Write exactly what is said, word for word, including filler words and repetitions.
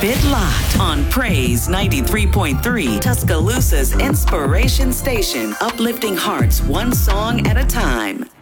it locked on Praise ninety-three point three, Tuscaloosa's inspiration station, uplifting hearts one song at a time.